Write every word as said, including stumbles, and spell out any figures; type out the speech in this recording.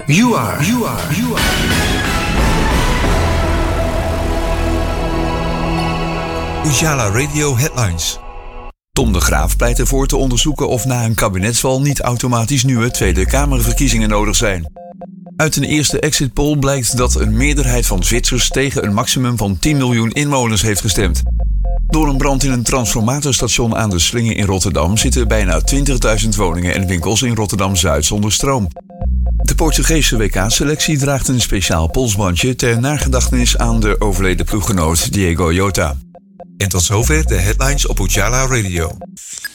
You are, you are, you are. Ujala Radio Headlines. Tom de Graaf pleit ervoor te onderzoeken of na een kabinetsval niet automatisch nieuwe Tweede Kamerverkiezingen nodig zijn. Uit een eerste exit poll blijkt dat een meerderheid van Zwitsers tegen een maximum van tien miljoen inwoners heeft gestemd. Door een brand in een transformatorstation aan de Slinge in Rotterdam zitten bijna twintigduizend woningen en winkels in Rotterdam-Zuid zonder stroom. De Portugese W K-selectie draagt een speciaal polsbandje ter nagedachtenis aan de overleden ploeggenoot Diego Jota. En tot zover de headlines op Ujala Radio.